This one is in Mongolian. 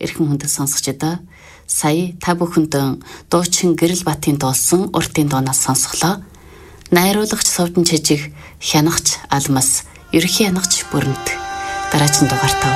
эрхэм хүндэт сонсогчдоо сая та бүхэндээ дуучин Гэрэл Батын дуулсан уртын дуунаас сонсголоо. Найруулагч Сувдан Чижиг, хянагч Алмас, ерхий хянагч Бүрэнт дараагийн дугаартаа